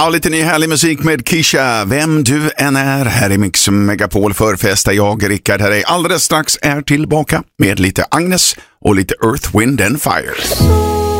Ja, lite ny härlig musik med Kisha, Vem du än är. Här är Mix Megapol förfesta. Jag, Rickard, här alldeles strax är tillbaka med lite Agnes och lite Earth, Wind and Fire.